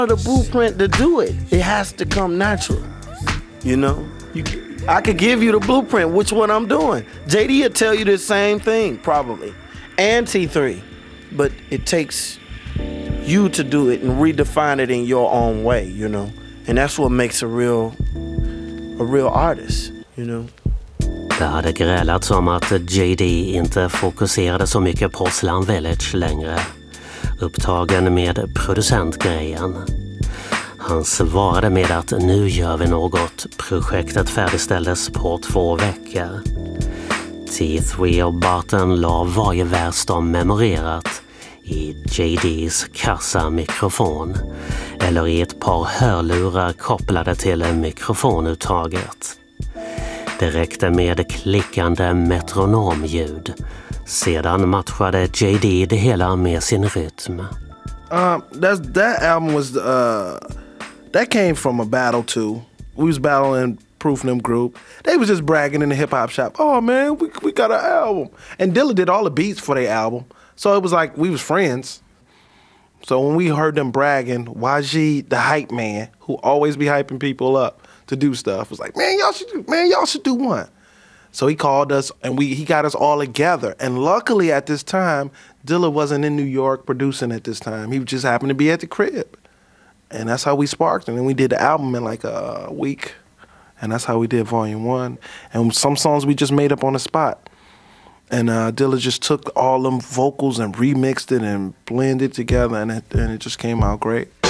the blueprint to do it. It has to come natural. You know? I could give you the blueprint, which one I'm doing. JD will tell you the same thing, probably. And T3. But it takes you to do it and redefine it in your own way, you know? And that's what makes a real artist, you know? Det hade grälats om att JD inte fokuserade så mycket på Slum Village längre, upptagen med producentgrejen. Han svarade med att nu gör vi något. Projektet färdigställdes på 2 veckor. T3 och Barton la varje vers de memorerat i JDs kassamikrofon eller i ett par hörlurar kopplade till mikrofonuttaget. Det räckte med klickande metronomljud. Sedan matchade JD det hela med sin rytm. That album was that came from a battle too. We was battling Proof and them group. They was just bragging in the hip hop shop. Oh man, we got an album. And Dilla did all the beats for their album. So it was like we was friends. So when we heard them bragging, YG, the hype man, who always be hyping people up to do stuff, was like, man, y'all should do one. So he called us and he got us all together. And luckily at this time, Dilla wasn't in New York producing at this time. He just happened to be at the crib. And that's how we sparked. And then we did the album in like a week. And that's how we did Volume 1. And some songs we just made up on the spot. And Dilla just took all them vocals and remixed it and blended it together. And it just came out great.